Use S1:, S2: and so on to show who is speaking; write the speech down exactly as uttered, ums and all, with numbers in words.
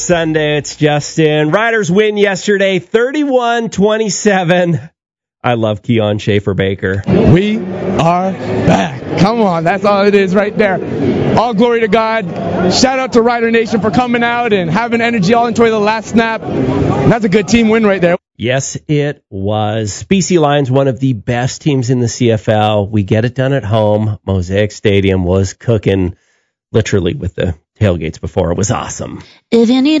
S1: Sunday, it's Justin. Riders win yesterday, thirty-one twenty-seven. I love Keon Schaefer-Baker.
S2: We are back. Come on, that's all it is right there. All glory to God. Shout out to Rider Nation for coming out and having energy all into the last snap. That's a good team win right there.
S1: Yes, it was. B C Lions, one of the best teams in the C F L. We get it done at home. Mosaic Stadium was cooking literally with the tailgates before. It was awesome.
S3: If you need